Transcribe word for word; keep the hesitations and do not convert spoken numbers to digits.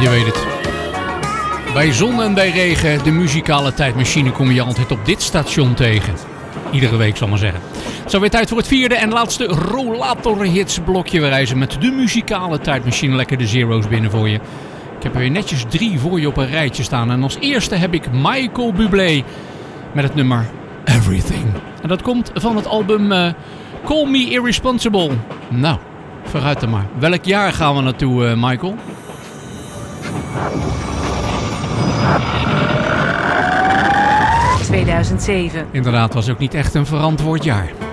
Je weet het. Bij zon en bij regen, de muzikale tijdmachine kom je altijd op dit station tegen. Iedere week, zal ik maar zeggen. Zo weer tijd voor het vierde en laatste Rollator Hits blokje. We reizen met de muzikale tijdmachine lekker de zero's binnen voor je. Ik heb er weer netjes drie voor je op een rijtje staan. En als eerste heb ik Michael Bublé met het nummer Everything. En dat komt van het album uh, Call Me Irresponsible. Nou, vooruit dan maar. Welk jaar gaan we naartoe, uh, Michael? tweeduizend zeven. Inderdaad, was ook niet echt een verantwoord jaar.